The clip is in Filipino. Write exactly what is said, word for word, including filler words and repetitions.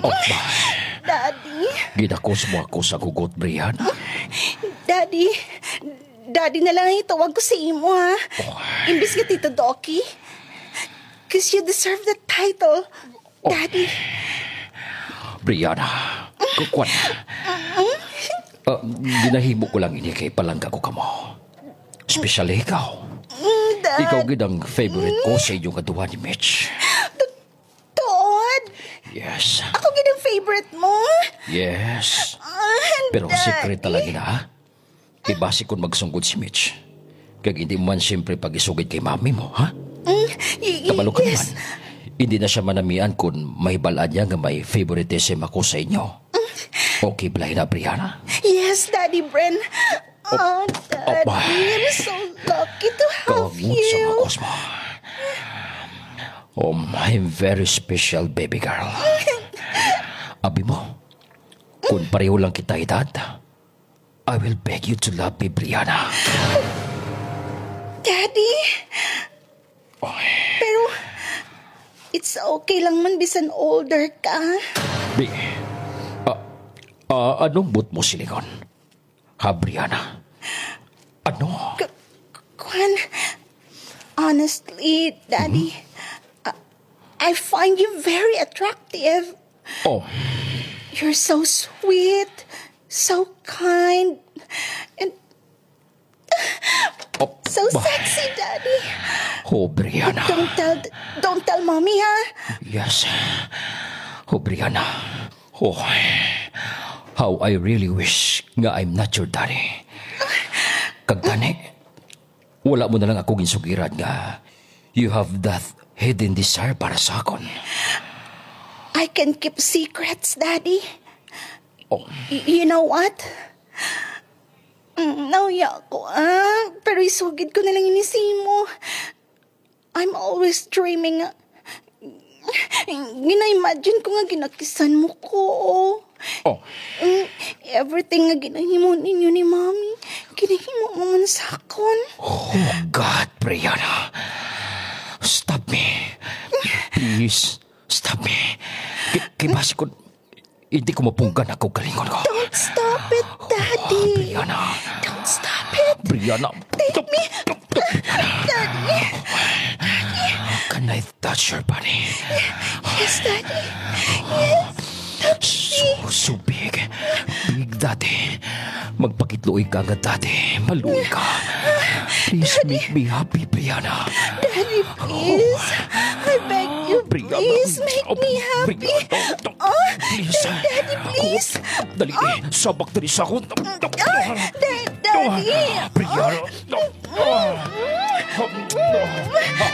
Oh, Daddy. ginakos mo ako sa gugot, Brianna. Daddy. Daddy na lang itawag ko sa imo, ha? Oh. Imbis nga Tito Doki. Cause you deserve the title, Daddy. Brianna, kukwan. Uh, ginahimo ko lang ini kay palangga ko kamo. Especially ikaw. Mm, Dad. Ikaw gid ang favorite ko sa inyong kaduha ni Mitch. Todd. Yes. Ako gid ang favorite mo. Yes. Ah, Pero Daddy. secret talaga na, ha? Ibasi kung magsungkod si Mitch. Kag hindi mo man siyempre pag-isugid kay mami mo, ha? Mm, y- y- Kabalo ka yes. naman. Hindi na siya manamian kung may balaan niya nga may favoritism ako sa inyo. Okay, Blay na, Brianna? Yes, Daddy Bren. Oh, Daddy, oh, I'm so lucky to have Kagut sa you. makos mo. Oh, my very special baby girl. Abi mo, kung pareho lang kita edad, I will beg you to love me, Brianna. Daddy, Oh, pero it's okay lang man bisan older ka. Bi, ah, ah, anong boot mo silingon? Ha, Brianna? Ano? K- Kwan, honestly, Daddy, I, I find you very attractive. Oh, You're so sweet, so kind, and oh, so bah. sexy, Daddy. Oh, Brianna. Don't tell, don't tell mommy, ha? Yes. Oh, Brianna. Oh, how I really wish nga I'm not your daddy. Kagtani, wala mo na lang ako ginsugiran nga you have that hidden desire para sa akon. I can keep secrets, Daddy. Oh, Y- you know what? Mm, nauya ako, ah. Pero isugid ko na lang inisimo. I'm always dreaming. ah. Gina-imagine ko nga ginakisan mo ko. oh, Mm, everything nga ginahimo ninyo ni Mommy, ginahimo mo man sa akon. oh God, Brianna. Stop me. Please, stop me. K- Kibasi ko, hindi ko mapunggan ako galingon ko. Don't stop it, Oh, Daddy. Brianna. Don't stop it. Brianna. Take me. Daddy. Can I touch your body? Yes, Daddy. Yes. So, so big. Big, Daddy. Magpakitluoy ka nga, Daddy. Maluoy ka. Please make me happy, Brianna. Daddy, please. I beg you, Brianna. please make Oh, me happy. Brianna. Oh, Please. Daddy, please. Dali, sabak dali sa akong. Ah, Da- Daddy. Brianna.